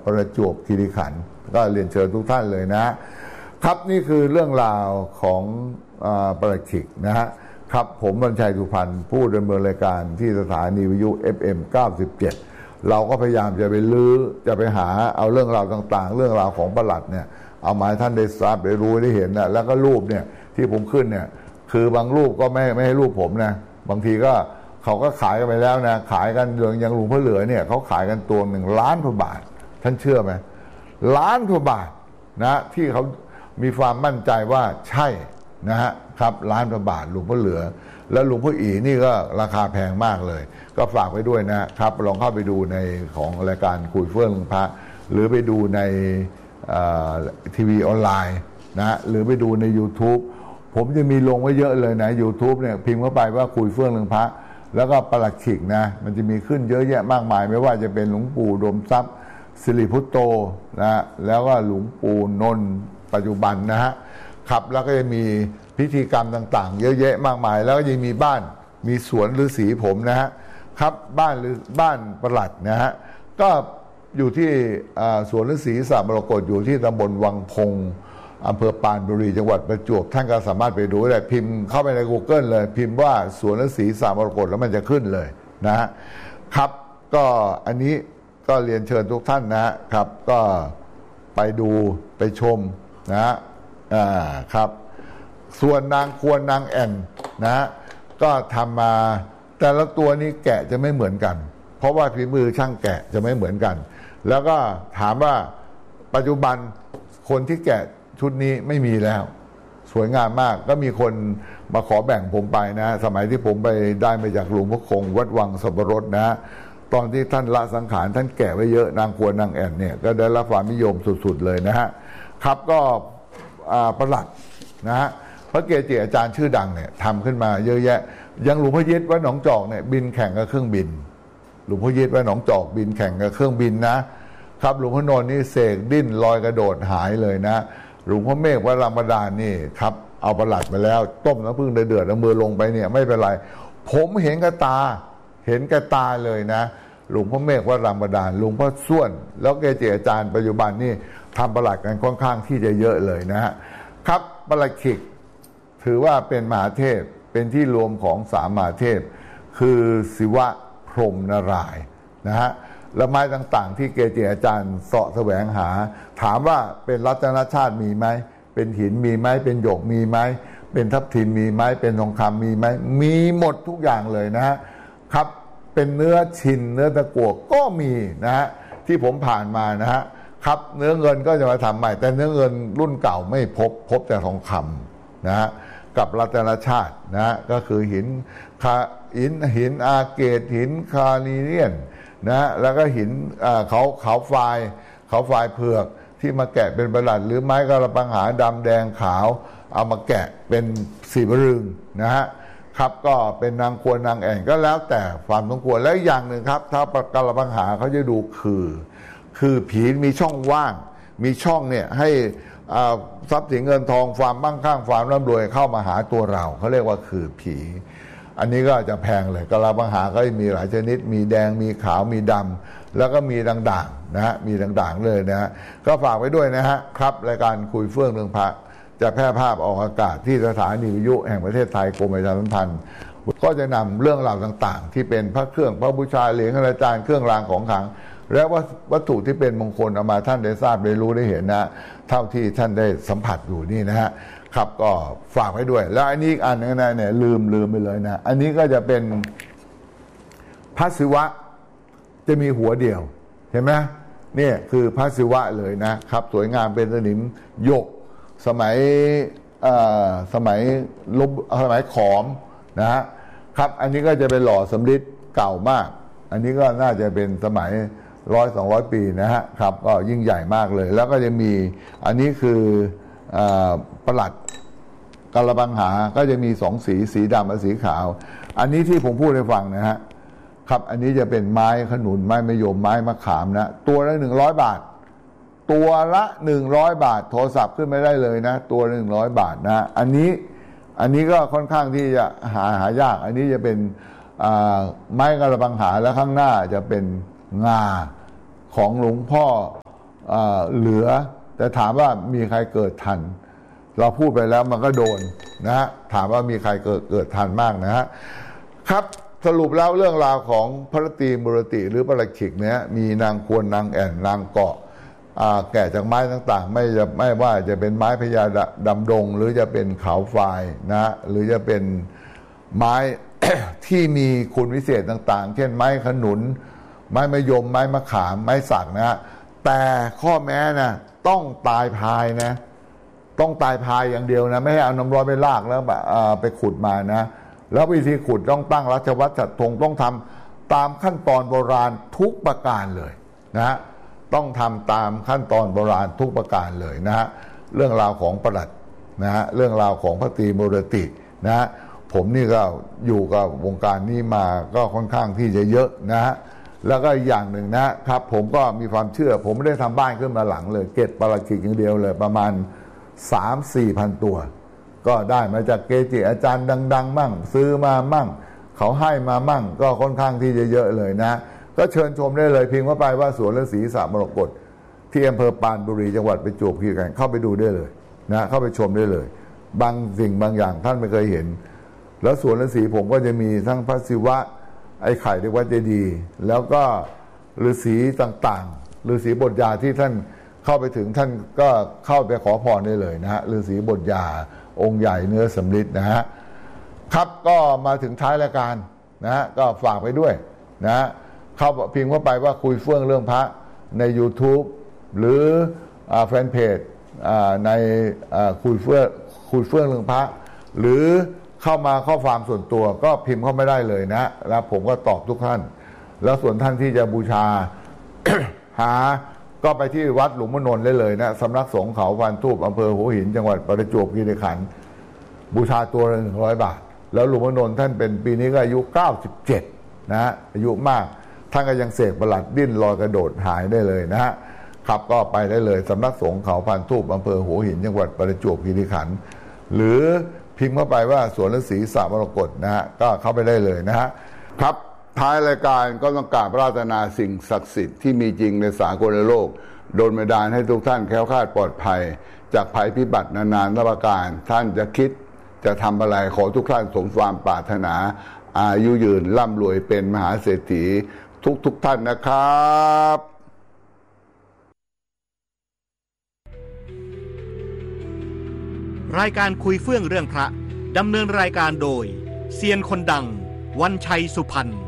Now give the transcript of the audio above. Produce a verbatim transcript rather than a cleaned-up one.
ประจวบคีรีขันธ์ก็เรียนเชิญทุกท่านเลยนะครับนี่คือเรื่องราวของประหลัดขิกนะฮะครับผมบรรชัยสุพรรณผู้ดำเนินรายการที่สถานีวิทยุ เอฟ เอ็ม เก้าสิบเจ็ดเราก็พยายามจะไปลื้อจะไปหาเอาเรื่องราวต่างๆเรื่องราวของประหลัดเนี่ยเอามาให้ท่านได้ทราบได้รู้ได้เห็นนะแล้วก็รูปเนี่ยที่ผมขึ้นเนี่ยคือบางรูปก็ไม่ไม่ให้รูปผมนะบางทีก็เขาก็ขายกันไปแล้วนะขายกันอย่างหลวงพ่อเหลือเนี่ยเขาขายกันตัวหนึ่งล้านกว่าบาทท่านเชื่อไหมล้านกว่าบาทนะที่เขามีความมั่นใจว่าใช่นะฮะครับล้านกว่าบาทหลวงพ่อเหลือแล้วหลวงพ่ออีนี่ก็ราคาแพงมากเลยก็ฝากไว้ด้วยนะครับลองเข้าไปดูในของรายการคุยเฟื่องเรื่องพระหรือไปดูในทีวีออนไลน์นะหรือไปดูใน YouTube ผมจะมีลงไว้เยอะเลยนะ YouTube เนี่ยพิมพ์เข้าไปว่าคุยเฟื่องเรื่องพระแล้วก็ประหลัดขิกนะมันจะมีขึ้นเยอะแยะมากมายไม่ว่าจะเป็นหลวงปู่ดมทรัพย์สิริพุตโตนะแล้วก็หลวงปู่นนท์ปัจจุบันนะฮะครับแล้วก็จะมีพิธีกรรมต่างๆเยอะแยะมากมายแล้วก็ยังมีบ้านมีสวนฤาษีผมนะฮะครับบ้านหรือบ้านประหลัดนะฮะก็อยู่ที่สวนฤาษีสามมรกตอยู่ที่ตำบลวังพงอำเภอปรานบุรีจังหวัดประจวบท่านก็สามารถไปดูได้พิมพ์เข้าไปใน Google เลยพิมพ์ว่าสวนฤาษีสามมรกตแล้วมันจะขึ้นเลยนะฮะครับก็อันนี้ก็เรียนเชิญทุกท่านนะครับก็ไปดูไปชมนะฮะอ่าครับส่วนนางควรนางแอ่นนะฮะก็ทำมาแต่ละตัวนี้แกะจะไม่เหมือนกันเพราะว่าฝีมือช่างแกะจะไม่เหมือนกันแล้วก็ถามว่าปัจจุบันคนที่แกะชุดนี้ไม่มีแล้วสวยงามมากก็มีคนมาขอแบ่งผมไปนะสมัยที่ผมไปได้มาจากหลวงพ่อคงวัดวังสับปะรดนะตอนที่ท่านละสังขารท่านแกะไว้เยอะนางควรนางแอ่นเนี่ยก็ได้รับความนิยมสุดๆเลยนะฮะครับก็ประหลัดนะฮะพระเกจิอาจารย์ชื่อดังเนี่ยทำขึ้นมาเยอะแยะยังหลวงพ่อยิดวัดหนองจอกเนี่ยบินแข่งกับเครื่องบินหลวงพ่อยิดวัดหนองจอกบินแข่งกับเครื่องบินนะครับหลวงพ่อนนท์นี่เสกดิ้นลอยกระโดดหายเลยนะหลวงพ่อเมฆวัดรามบดาลนี่ครับเอาประหลัดมาแล้วต้มน้ำผึ้งเดือดๆแล้วมือลงไปเนี่ยไม่เป็นไรผมเห็นกับตาเห็นกับตาเลยนะหลวงพ่อเมฆวัดรามบดาลหลวงพ่อส้วนแล้วเกจิอาจารย์ปัจจุบันนี่ทำประหลัดกันค่อนข้างที่จะเยอะเลยนะฮะครับประหลัดขิกถือว่าเป็นมหาเทพเป็นที่รวมของสามมหาเทพคือศิวะพรหมนารายณ์นะฮะและไม้ต่างๆที่เกจิอาจารย์เสาะแสวงหาถามว่าเป็นรัตนชาติมีไหมเป็นหินมีไหมเป็นหยกมีไหมเป็นทับทิมมีไหมเป็นทองคำมีไหมมีหมดทุกอย่างเลยนะฮะครับเป็นเนื้อชินเนื้อตะกั่วก็มีนะฮะที่ผมผ่านมานะฮะครับเนื้อเงินก็จะมาทำใหม่แต่เนื้อเงินรุ่นเก่าไม่พบพบแต่ทองคำนะฮะกับรัตนชาตินะฮะก็คือหินคาหินหินอาเกตหินคาลีเนียนนะแล้วก็หินเขาเขาไฟเขาไฟเผือกที่มาแกะเป็นประหลัดหรือไม้กระปังหาดำแดงขาวเอามาแกะเป็นสีบรึงนะฮะครับก็เป็นนางควรนางแอ่นก็แล้วแต่ความสมควรแล้วอย่างหนึ่งครับถ้ากระปังหาเขาจะดูคือคือผีมีช่องว่างมีช่องเนี่ยให้ทรัพย์สินเงินทองความมั่งคั่งความร่ำรวยเข้ามาหาตัวเราเขาเรียกว่าคือผีอันนี้ก็จะแพงเลยกะลาปังหาก็มีหลายชนิดมีแดงมีขาวมีดำแล้วก็มีด่างๆนะฮะมีด่างๆเลยนะฮะก็ฝากไว้ด้วยนะฮะครับรายการคุยเฟื่องเรื่องพระจะแพร่ภาพออกอากาศที่สถานีวิทยุแห่งประเทศไทยกรมประชาสัมพันธ์ก็จะนำเรื่องราวต่างๆที่เป็นพระเครื่องพระบูชาเหรียญอาจารย์เครื่องรางของขลังและวัตถุที่เป็นมงคลเอามาท่านได้ทราบได้รู้ได้เห็นนะเท่าที่ท่านได้สัมผัสอยู่นี่นะฮะครับก็ฝากไว้ด้วยแล้วอันนี้อีกอันนึงนะเนี่ยลืมลืมไปเลยนะอันนี้ก็จะเป็นพระศิวะจะมีหัวเดียวเห็นไหมเนี่ยคือพระศิวะเลยนะครับสวยงามเป็นสนิมหยกสมัยสมัยลบสมัยขอมนะฮะครับอันนี้ก็จะเป็นหล่อสำริดเก่ามากอันนี้ก็น่าจะเป็นสมัยร้อยสองร้อยปีนะฮะครับก็ยิ่งใหญ่มากเลยแล้วก็จะมีอันนี้คือประหลัดกระบังหาก็จะมีสองสีสีดำกับสีขาวอันนี้ที่ผมพูดให้ฟังนะฮะครับอันนี้จะเป็นไม้ขนุนไม้มะยมไม้มะขามนะตัวละหนึ่งร้อยบาทตัวละหนึ่งร้อยบาทโทรศัพท์ขึ้นไม่ได้เลยนะตัวหนึ่งร้อยบาทนะอันนี้อันนี้ก็ค่อนข้างที่จะหาหายากอันนี้จะเป็นไม้กระบังหาแล้วข้างหน้าจะเป็นงาของหลวงพ่อเหลือแต่ถามว่ามีใครเกิดทันเราพูดไปแล้วมันก็โดนนะฮะถามว่ามีใครเกิดเกิดทันมากนะฮะครับสรุปแล้วเรื่องราวของพระตรีมุรติหรือปาราชิกเนี่ยมีนางควรนางแอ่นนางเกาะแก่จากไม้ต่างๆไม่จะไม่ว่าจะเป็นไม้พญาดำดงหรือจะเป็นเขาไฟนะหรือจะเป็นไม้ ที่มีคุณวิเศษต่างๆเช่นไม้ขนุนไม้มะยมไม้มะขามไม้สักนะแต่ข้อแม้นะต้องตายพายนะต้องตายพายอย่างเดียวนะไม่ให้เอาน้ำร้อนไปลากแล้วไปขุดมานะแล้ววิธีขุดต้องตั้งราชวัตรจัดธงต้องทำตามขั้นตอนโบราณทุกประการเลยนะฮะต้องทำตามขั้นตอนโบราณทุกประการเลยนะฮะเรื่องราวของประหลัดนะฮะเรื่องราวของพระตรีมุรตินะฮะผมนี่ก็อยู่กับวงการนี้มาก็ค่อนข้างที่จะเยอะนะฮะแล้วก็อีกอย่างหนึ่งนะครับผมก็มีความเชื่อผมไม่ได้ทำบ้านขึ้นมาหลังเลยเก็บปาราชิกอย่างเดียวเลยประมาณ สามถึงสี่พัน ตัวก็ได้มาจากเกจิอาจารย์ดังๆมั่งซื้อมามั่งเขาให้มามั่งก็ค่อนข้างที่จะเยอะเลยนะก็เชิญชมได้เลยพิมพ์เข้าไปว่าสวนฤาษีสระมรกตที่อำเภอปรานบุรีจังหวัดประจวบคีรีขันธ์เข้าไปดูได้เลยนะเข้าไปชมได้เลยบางสิ่งบางอย่างท่านไม่เคยเห็นแล้วสวนฤาษีผมก็จะมีทั้งพระศิวะไอ้ไข่ที่วัดเจดีย์แล้วก็ฤาษีต่างๆฤาษีบทยาที่ท่านเข้าไปถึงท่านก็เข้าไปขอพรได้เลยนะฮะฤาษีบทยาองค์ใหญ่เนื้อสำริดนะฮะครับก็มาถึงท้ายรายการนะฮะก็ฝากไปด้วยนะฮะเข้าพิมพ์เข้าไปว่าคุยเฟื่องเรื่องพระใน YouTube หรือแฟนเพจในคุยเฟื่องคุยเฟื่องเรื่องพระหรือเข้ามาข้อความส่วนตัวก็พิมพ์เข้าไม่ได้เลยนะแล้วผมก็ตอบทุกท่านแล้วส่วนท่านที่จะบูชา หาก็ไปที่วัดหลวงพ่อนนท์ได้เลยนะสำนักสงฆ์เขาพันทูปอำเภอหัวหินจังหวัดประจวบคีรีขันธ์บูชาตัวละหนึ่งร้อยบาทแล้วหลวงพ่อนนท์ท่านเป็นปีนี้ก็อายุเก้าสิบเจ็ดนะฮะอายุมากท่านก็ยังเสกประหลัดดิ้นลอยกระโดดหายได้เลยนะฮะขับก็ไปได้เลยสำนักสงฆ์เขาพันทูปอำเภอหัวหินจังหวัดประจวบคีรีขันธ์หรือพิมพ์เข้าไปว่าสวนฤาษีสระมรกตนะฮะก็เข้าไปได้เลยนะฮะครับท้ายรายการก็ต้องกราบพระราตนาสิ่งศักดิ์สิทธิ์ที่มีจริงในสากลโลกโดนบันดาลให้ทุกท่านแคล้วคลาดปลอดภัยจากภัยพิบัตินานานาประการท่านจะคิดจะทำอะไรขอทุกท่านสมความปรารถนาอายุยืนร่ำรวยเป็นมหาเศรษฐีทุกทุกท่านนะครับรายการคุยเฟื่องเรื่องพระดำเนินรายการโดยเซียนคนดังวันชัยสุพรรณ